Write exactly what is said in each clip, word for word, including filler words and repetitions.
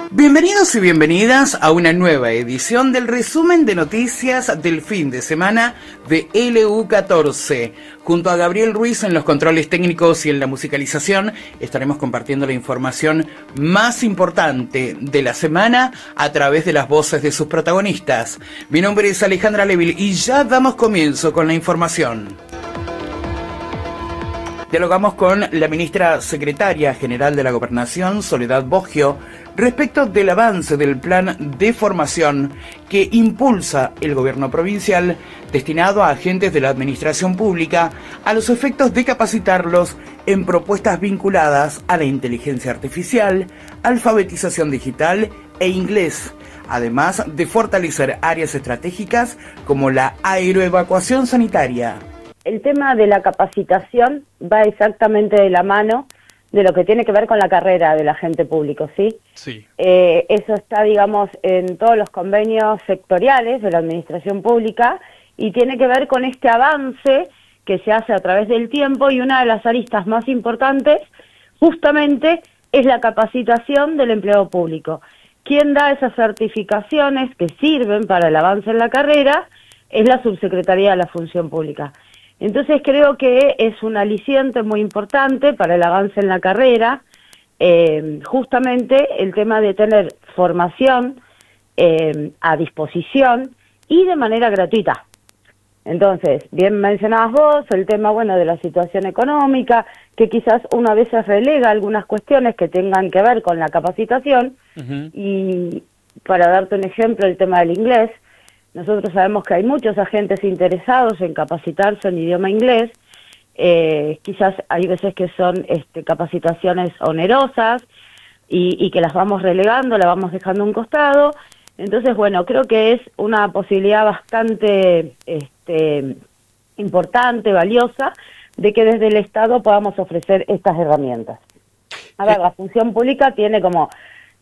Bienvenidos y bienvenidas a una nueva edición del resumen de noticias del fin de semana de L U catorce. Junto a Gabriel Ruiz en los controles técnicos y en la musicalización, estaremos compartiendo la información más importante de la semana a través de las voces de sus protagonistas. Mi nombre es Alejandra Levil y ya damos comienzo con la información. Dialogamos con la ministra secretaria general de la Gobernación, Soledad Boggio, respecto del avance del plan de formación que impulsa el gobierno provincial destinado a agentes de la administración pública a los efectos de capacitarlos en propuestas vinculadas a la inteligencia artificial, alfabetización digital e inglés, además de fortalecer áreas estratégicas como la aeroevacuación sanitaria. El tema de la capacitación va exactamente de la mano de lo que tiene que ver con la carrera del agente público, ¿sí? Sí. Eh, eso está, digamos, en todos los convenios sectoriales de la administración pública y tiene que ver con este avance que se hace a través del tiempo, y una de las aristas más importantes justamente es la capacitación del empleado público. Quien da esas certificaciones que sirven para el avance en la carrera es la Subsecretaría de la Función Pública. Entonces creo que es un aliciente muy importante para el avance en la carrera, eh, justamente el tema de tener formación eh, a disposición y de manera gratuita. Entonces, bien mencionabas vos, el tema, bueno, de la situación económica, que quizás uno a veces relega algunas cuestiones que tengan que ver con la capacitación, uh-huh. Y para darte un ejemplo, el tema del inglés. Nosotros sabemos que hay muchos agentes interesados en capacitarse en idioma inglés, eh, quizás hay veces que son este, capacitaciones onerosas y, y que las vamos relegando, las vamos dejando a un costado. Entonces, bueno, creo que es una posibilidad bastante este, importante, valiosa, de que desde el Estado podamos ofrecer estas herramientas. A ver, la función pública tiene como...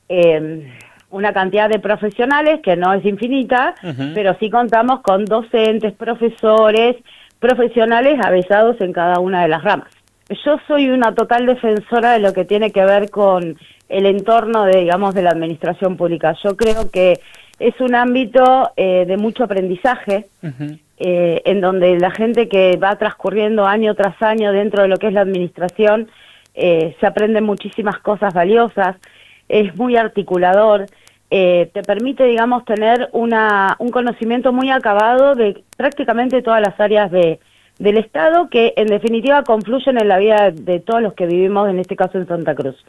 Eh, una cantidad de profesionales que no es infinita, uh-huh. Pero sí contamos con docentes, profesores, profesionales avesados en cada una de las ramas. Yo soy una total defensora de lo que tiene que ver con el entorno de, digamos, de la administración pública. Yo creo que es un ámbito eh, de mucho aprendizaje, uh-huh. eh, en donde la gente que va transcurriendo año tras año dentro de lo que es la administración, eh, se aprenden muchísimas cosas valiosas. Es muy articulador, eh, te permite, digamos, tener una, un conocimiento muy acabado de prácticamente todas las áreas de, del Estado, que en definitiva confluyen en la vida de todos los que vivimos, en este caso en Santa Cruz.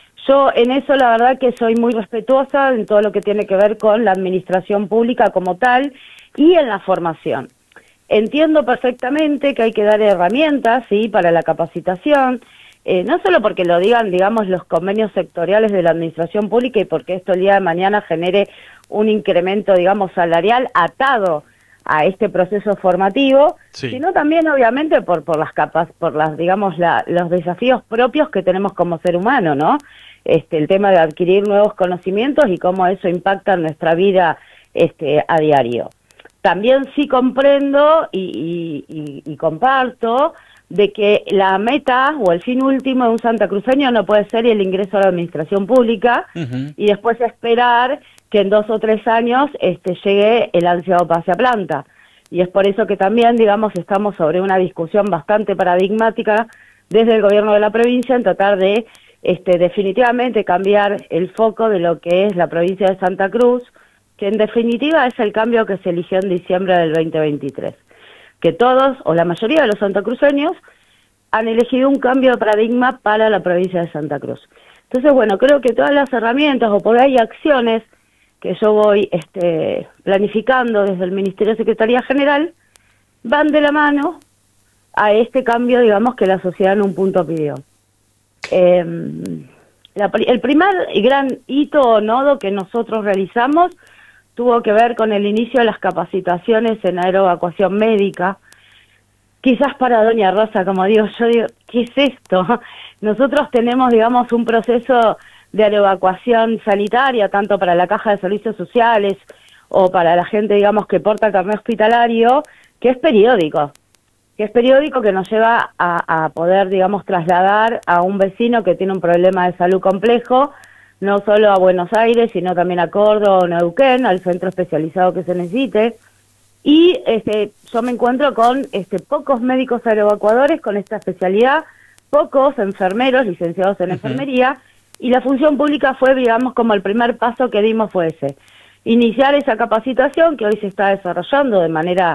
Yo en eso la verdad que soy muy respetuosa en todo lo que tiene que ver con la administración pública como tal y en la formación. Entiendo perfectamente que hay que dar herramientas, sí, para la capacitación. Eh, no solo porque lo digan, digamos, los convenios sectoriales de la administración pública y porque esto el día de mañana genere un incremento, digamos, salarial atado a este proceso formativo, sí. Sino también, obviamente, por por las capas, por las, digamos, la, los desafíos propios que tenemos como ser humano, ¿no? Este, el tema de adquirir nuevos conocimientos y cómo eso impacta en nuestra vida este, a diario. También sí comprendo y, y, y, y comparto de que la meta o el fin último de un santacruceño no puede ser el ingreso a la administración pública, uh-huh. Y después esperar que en dos o tres años este, llegue el ansiado pase a planta. Y es por eso que también, digamos, estamos sobre una discusión bastante paradigmática desde el gobierno de la provincia en tratar de este, definitivamente cambiar el foco de lo que es la provincia de Santa Cruz, que en definitiva es el cambio que se eligió en diciembre del veinte veintitrés. Que todos, o la mayoría de los santacruceños, han elegido un cambio de paradigma para la provincia de Santa Cruz. Entonces, bueno, creo que todas las herramientas, o por ahí acciones, que yo voy este, planificando desde el Ministerio de Secretaría General, van de la mano a este cambio, digamos, que la sociedad en un punto pidió. Eh, la, el primer y gran hito o nodo que nosotros realizamos tuvo que ver con el inicio de las capacitaciones en aeroevacuación médica. Quizás para doña Rosa, como digo, yo digo, ¿qué es esto? Nosotros tenemos, digamos, un proceso de aeroevacuación sanitaria, tanto para la Caja de Servicios Sociales o para la gente, digamos, que porta carnet hospitalario, que es periódico, que es periódico que nos lleva a, a poder, digamos, trasladar a un vecino que tiene un problema de salud complejo, no solo a Buenos Aires, sino también a Córdoba o Neuquén, al centro especializado que se necesite. Y este, yo me encuentro con este, pocos médicos aeroevacuadores con esta especialidad, pocos enfermeros licenciados en uh-huh. enfermería, y la función pública fue, digamos, como el primer paso que dimos fue ese. Iniciar esa capacitación que hoy se está desarrollando de manera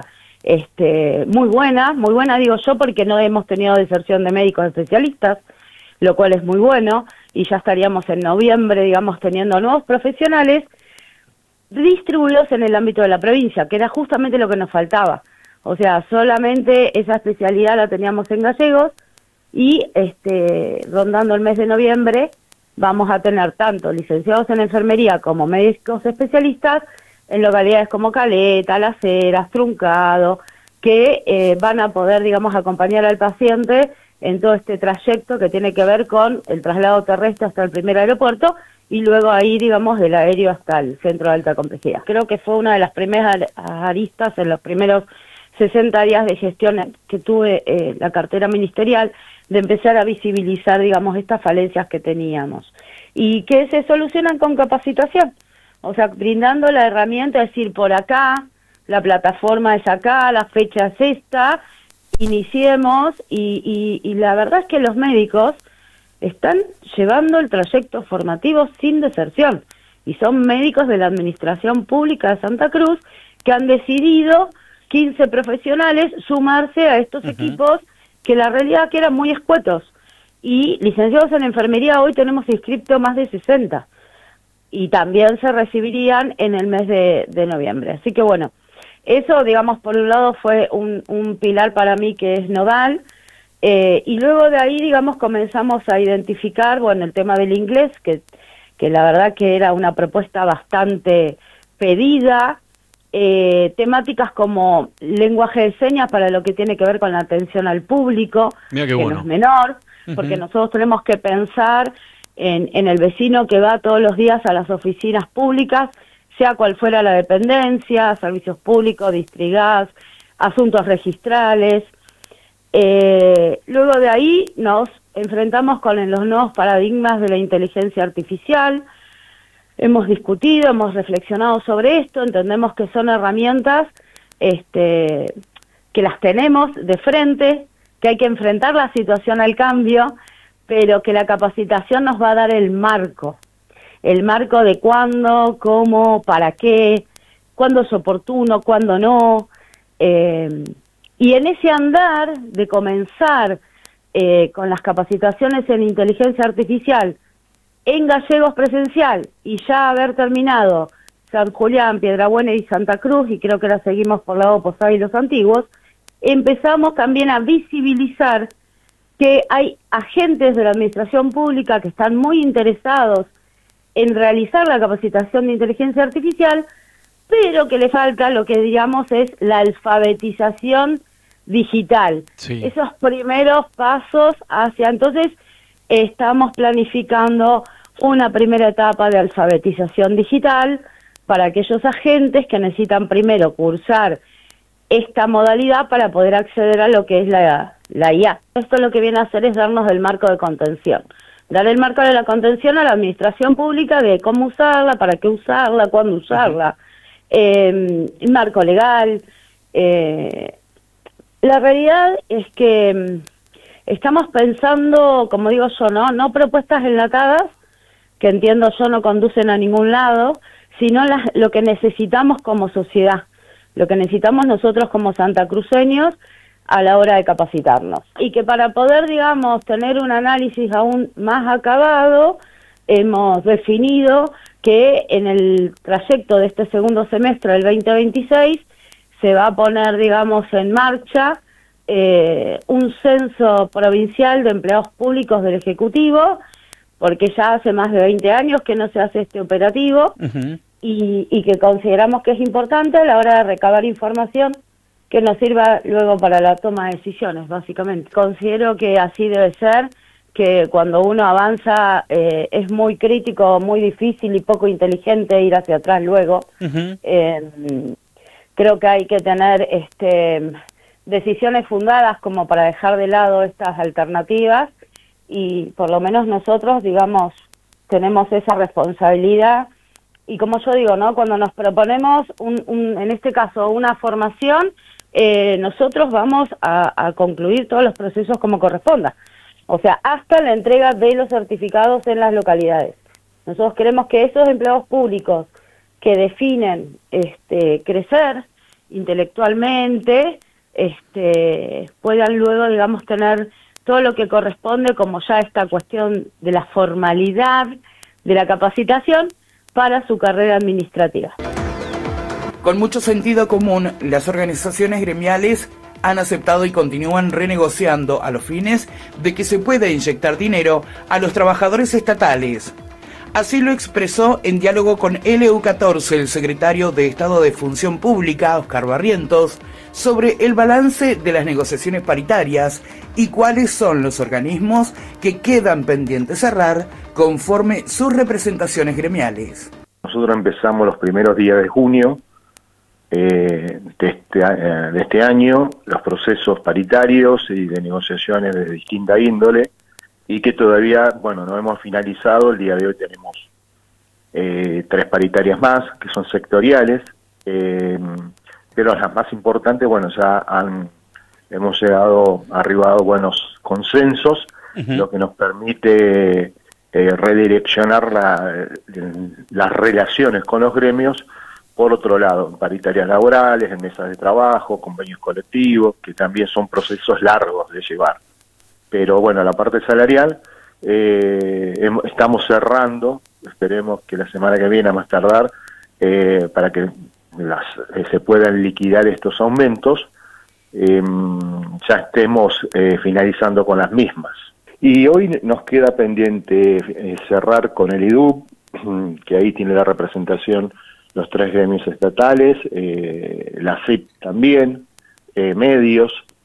este, muy buena, muy buena digo yo porque no hemos tenido deserción de médicos especialistas, lo cual es muy bueno, y ya estaríamos en noviembre, digamos, teniendo nuevos profesionales distribuidos en el ámbito de la provincia, que era justamente lo que nos faltaba. O sea, solamente esa especialidad la teníamos en Gallegos, y este, rondando el mes de noviembre vamos a tener tanto licenciados en enfermería como médicos especialistas en localidades como Caleta, Las Heras, Truncado, que eh, van a poder, digamos, acompañar al paciente en todo este trayecto que tiene que ver con el traslado terrestre hasta el primer aeropuerto y luego ahí, digamos, del aéreo hasta el centro de alta complejidad. Creo que fue una de las primeras aristas en los primeros sesenta días de gestión que tuve eh, la cartera ministerial, de empezar a visibilizar, digamos, estas falencias que teníamos y que se solucionan con capacitación, o sea, brindando la herramienta, es decir, por acá, la plataforma es acá, la fecha es esta, iniciemos y, y, y la verdad es que los médicos están llevando el trayecto formativo sin deserción y son médicos de la Administración Pública de Santa Cruz que han decidido, quince profesionales, sumarse a estos uh-huh. equipos que la realidad que eran muy escuetos, y licenciados en enfermería hoy tenemos inscripto más de sesenta, y también se recibirían en el mes de, de noviembre. Así que bueno, eso, digamos, por un lado fue un, un pilar para mí que es nodal, eh, y luego de ahí, digamos, comenzamos a identificar, bueno, el tema del inglés, que, que la verdad que era una propuesta bastante pedida, Eh, temáticas como lenguaje de señas para lo que tiene que ver con la atención al público, que bueno. no es menor, porque uh-huh. nosotros tenemos que pensar en, en el vecino que va todos los días a las oficinas públicas, sea cual fuera la dependencia, servicios públicos, distrigas, asuntos registrales. Eh, luego de ahí nos enfrentamos con los nuevos paradigmas de la inteligencia artificial. Hemos discutido, hemos reflexionado sobre esto, entendemos que son herramientas este, que las tenemos de frente, que hay que enfrentar la situación al cambio, pero que la capacitación nos va a dar el marco, el marco de cuándo, cómo, para qué, cuándo es oportuno, cuándo no, eh, y en ese andar de comenzar eh, con las capacitaciones en inteligencia artificial, en Gallegos presencial y ya haber terminado San Julián, Piedrabuena y Santa Cruz, y creo que la seguimos por la Posada y los antiguos, empezamos también a visibilizar que hay agentes de la administración pública que están muy interesados en realizar la capacitación de inteligencia artificial, pero que le falta lo que digamos es la alfabetización digital. Sí. Esos primeros pasos hacia, entonces, estamos planificando una primera etapa de alfabetización digital para aquellos agentes que necesitan primero cursar esta modalidad para poder acceder a lo que es la, la I A. Esto lo que viene a hacer es darnos el marco de contención. Dar el marco de la contención a la administración pública de cómo usarla, para qué usarla, cuándo usarla, eh, el marco legal. Eh, la realidad es que estamos pensando, como digo yo, no, no propuestas enlatadas, que entiendo yo no conducen a ningún lado, sino las, lo que necesitamos como sociedad, lo que necesitamos nosotros como santacruceños a la hora de capacitarnos. Y que para poder, digamos, tener un análisis aún más acabado, hemos definido que en el trayecto de este segundo semestre del veinte veintiséis se va a poner, digamos, en marcha Eh, un censo provincial de empleados públicos del Ejecutivo, porque ya hace más de veinte años que no se hace este operativo, uh-huh. y, y que consideramos que es importante a la hora de recabar información que nos sirva luego para la toma de decisiones, básicamente. Considero que así debe ser, que cuando uno avanza eh, es muy crítico, muy difícil y poco inteligente ir hacia atrás luego. Uh-huh. Eh, creo que hay que tener este decisiones fundadas como para dejar de lado estas alternativas, y por lo menos nosotros, digamos, tenemos esa responsabilidad. Y como yo digo, ¿no? Cuando nos proponemos, un, un, en este caso, una formación, eh, nosotros vamos a, a concluir todos los procesos como corresponda. O sea, hasta la entrega de los certificados en las localidades. Nosotros queremos que esos empleados públicos que definen este, crecer intelectualmente, este, puedan luego, digamos, tener todo lo que corresponde, como ya esta cuestión de la formalidad de la capacitación, para su carrera administrativa. Con mucho sentido común, las organizaciones gremiales han aceptado y continúan renegociando a los fines de que se pueda inyectar dinero a los trabajadores estatales. Así lo expresó en diálogo con L U catorce el secretario de Estado de Función Pública, Oscar Barrientos, sobre el balance de las negociaciones paritarias y cuáles son los organismos que quedan pendientes cerrar conforme sus representaciones gremiales. Nosotros empezamos los primeros días de junio eh, de, este, eh, de este año los procesos paritarios y de negociaciones de distinta índole, y que todavía, bueno, no hemos finalizado. El día de hoy tenemos eh, tres paritarias más, que son sectoriales, eh, pero las más importantes, bueno, ya han, hemos llegado, arribado buenos consensos, uh-huh. lo que nos permite eh, redireccionar la, las relaciones con los gremios. Por otro lado, en paritarias laborales, en mesas de trabajo, convenios colectivos, que también son procesos largos de llevar. Pero bueno, la parte salarial, eh, estamos cerrando, esperemos que la semana que viene a más tardar, eh, para que las, eh, se puedan liquidar estos aumentos, eh, ya estemos eh, finalizando con las mismas. Y hoy nos queda pendiente eh, cerrar con el I D U B, que ahí tiene la representación los tres gremios estatales, eh, la A F I P también, eh, medios,